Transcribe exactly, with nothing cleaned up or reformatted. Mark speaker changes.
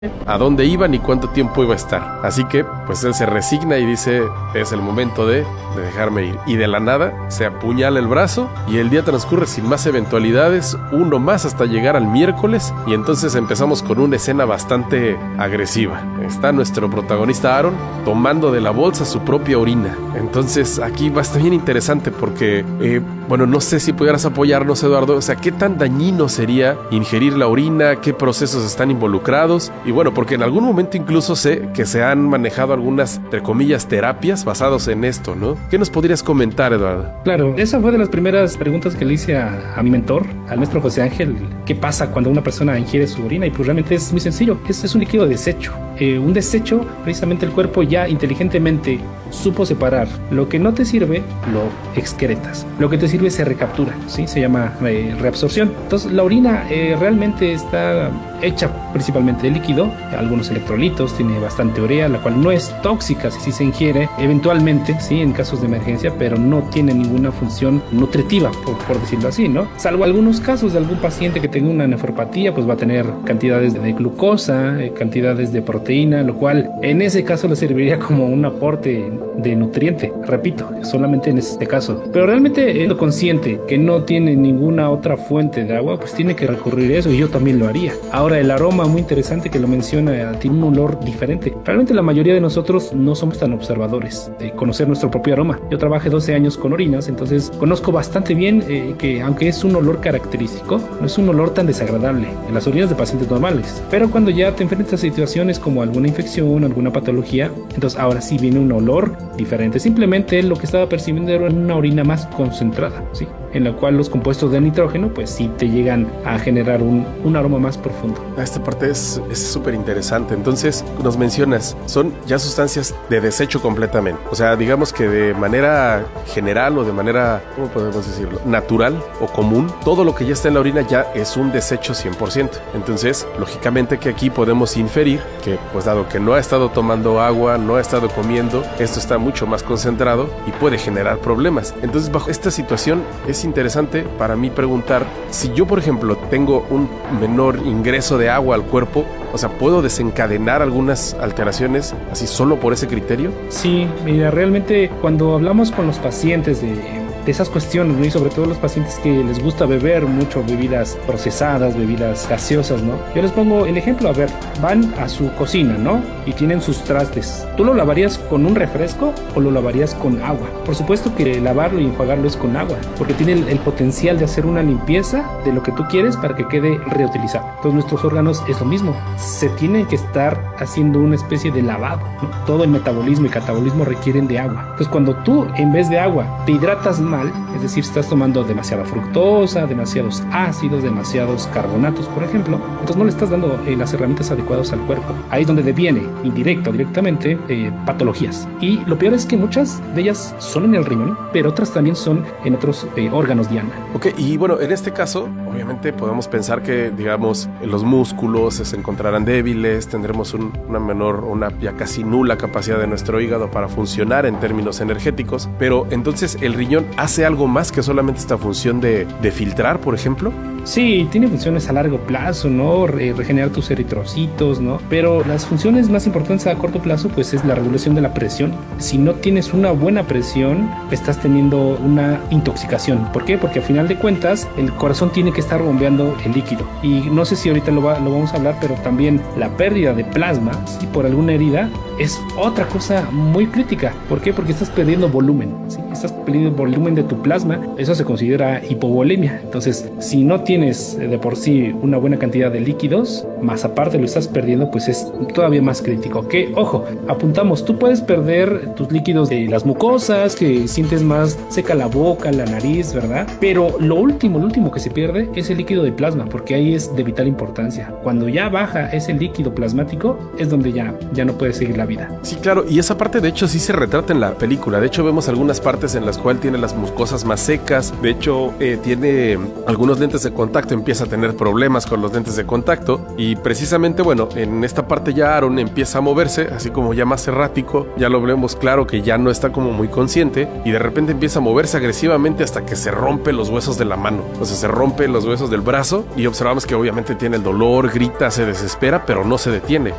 Speaker 1: a dónde iban y cuánto tiempo iba a estar. Así que, pues él se resigna y dice, es el momento de, de dejarme ir. Y de la nada, se apuñala el brazo y el día transcurre sin más eventualidades, uno más hasta llegar al miércoles, y entonces empezamos con una escena bastante agresiva. Está nuestro protagonista Aaron tomando de la bolsa su propia orina. Entonces aquí va a estar bien interesante porque, eh, bueno, no sé si pudieras apoyarnos, Eduardo. O sea, ¿qué tan dañino sería ingerir la orina? ¿Qué procesos están involucrados? Y bueno, porque en algún momento incluso sé que se han manejado algunas, entre comillas, terapias basadas en esto, ¿no? ¿Qué nos podrías comentar, Eduardo?
Speaker 2: Claro, esa fue de las primeras preguntas que le hice a, a mi mentor, al maestro José Ángel. ¿Qué pasa cuando una persona ingiere su orina? Y pues realmente es muy sencillo. Es, es un líquido de desecho. Eh, un desecho, precisamente el cuerpo ya inteligentemente supo separar. Lo que no te sirve, lo excretas. Lo que te sirve se recaptura, ¿sí? Se llama eh, reabsorción. Entonces, la orina eh, realmente está hecha principalmente de líquido, algunos electrolitos, tiene bastante urea, la cual no es tóxica si, si se ingiere eventualmente, ¿sí? En casos de emergencia, pero no tiene ninguna función nutritiva, por, por decirlo así, ¿no? Salvo algunos casos de algún paciente que tenga una nefropatía, pues va a tener cantidades de glucosa, eh, cantidades de proteína, lo cual en ese caso le serviría como un aporte de nutriente, repito, solamente en este caso. Pero realmente lo consciente que no tiene ninguna otra fuente de agua, pues tiene que recurrir a eso, y yo también lo haría. Ahora, el aroma, muy interesante que lo menciona, tiene un olor diferente. Realmente la mayoría de nosotros no somos tan observadores de conocer nuestro propio aroma. Yo trabajé doce años con orinas, entonces conozco bastante bien eh, que aunque es un olor característico, no es un olor tan desagradable en las orinas de pacientes normales. Pero cuando ya te enfrentas a situaciones como alguna infección, alguna patología, entonces ahora sí viene un olor diferente. Simplemente lo que estaba percibiendo era una orina más concentrada, ¿sí? En la cual los compuestos de nitrógeno pues sí te llegan a generar un, un aroma más profundo.
Speaker 1: Esta parte es súper interesante. Entonces nos mencionas, son ya sustancias de desecho completamente. O sea, digamos que de manera general o de manera, ¿cómo podemos decirlo? Natural o común, todo lo que ya está en la orina ya es un desecho cien por ciento. Entonces, lógicamente que aquí podemos inferir que, pues dado que no ha estado tomando agua, no ha estado comiendo, esto está mucho más concentrado y puede generar problemas. Entonces, bajo esta situación es interesante para mí preguntar, si yo, por ejemplo, tengo un menor ingreso de agua al cuerpo, o sea, ¿puedo desencadenar algunas alteraciones así solo por ese criterio?
Speaker 2: Sí, mira, realmente cuando hablamos con los pacientes de... de esas cuestiones, ¿no? Y sobre todo los pacientes que les gusta beber mucho bebidas procesadas, bebidas gaseosas, ¿no? Yo les pongo el ejemplo, a ver, van a su cocina, ¿no? Y tienen sus trastes. ¿Tú lo lavarías con un refresco o lo lavarías con agua? Por supuesto que lavarlo y enjuagarlo es con agua, porque tiene el, el potencial de hacer una limpieza de lo que tú quieres para que quede reutilizado. Entonces nuestros órganos es lo mismo. Se tienen que estar haciendo una especie de lavado, ¿no? Todo el metabolismo y catabolismo requieren de agua. Entonces cuando tú en vez de agua te hidratas mal, es decir, estás tomando demasiada fructosa, demasiados ácidos, demasiados carbonatos, por ejemplo, entonces no le estás dando eh, las herramientas adecuadas al cuerpo. Ahí es donde deviene, indirecto o directamente, eh, patologías. Y lo peor es que muchas de ellas son en el riñón, pero otras también son en otros eh, órganos diana.
Speaker 1: Ok, y bueno, en este caso, obviamente podemos pensar que, digamos, los músculos se encontrarán débiles, tendremos un, una menor, una ya casi nula capacidad de nuestro hígado para funcionar en términos energéticos, pero entonces el riñón hace algo más que solamente esta función de, de filtrar, por ejemplo.
Speaker 2: Sí, tiene funciones a largo plazo, ¿no? Re- regenerar tus eritrocitos, ¿no? Pero las funciones más importantes a corto plazo, pues es la regulación de la presión. Si no tienes una buena presión, estás teniendo una intoxicación. ¿Por qué? Porque al final de cuentas, el corazón tiene que estar bombeando el líquido. Y no sé si ahorita lo, va, lo vamos a hablar, pero también la pérdida de plasma, si por alguna herida, es otra cosa muy crítica. ¿Por qué? Porque estás perdiendo volumen, ¿sí? Estás perdiendo volumen de tu plasma. Eso se considera hipovolemia. Entonces, si no tienes tienes de por sí una buena cantidad de líquidos, más aparte lo estás perdiendo, pues es todavía más crítico. Que, ojo, apuntamos, tú puedes perder tus líquidos de las mucosas, que sientes más seca la boca, la nariz, ¿verdad? Pero lo último, lo último que se pierde es el líquido de plasma, porque ahí es de vital importancia. Cuando ya baja ese líquido plasmático, es donde ya, ya no puede seguir la vida.
Speaker 1: Sí, claro, y esa parte de hecho sí se retrata en la película. De hecho vemos algunas partes en las cuales tiene las mucosas más secas. De hecho, eh, tiene algunos lentes de contacto, empieza a tener problemas con los lentes de contacto y precisamente, bueno, en esta parte ya Aaron empieza a moverse, así como ya más errático, ya lo vemos claro que ya no está como muy consciente y de repente empieza a moverse agresivamente hasta que se rompe los huesos de la mano, o sea, se rompe los huesos del brazo y observamos que obviamente tiene el dolor, grita, se desespera, pero no se detiene.